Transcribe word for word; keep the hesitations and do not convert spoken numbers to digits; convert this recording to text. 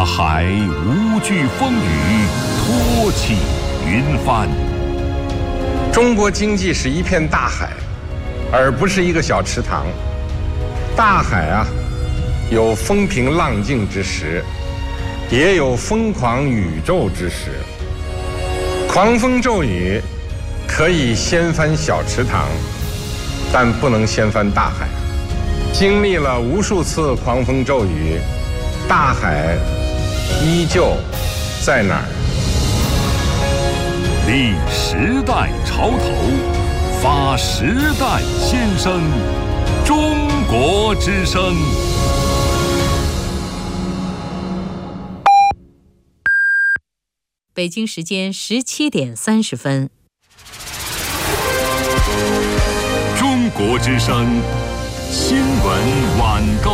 大海无惧风雨，托起云帆。 中国经济是一片大海，而不是一个小池塘。大海啊，有风平浪静之时，也有疯狂宇宙之时。狂风骤雨可以掀翻小池塘，但不能掀翻大海。经历了无数次狂风骤雨，大海依旧在那儿。 立时代潮头，发时代先声，中国之声。 北京时间十七点三十分。 中国之声新闻晚高。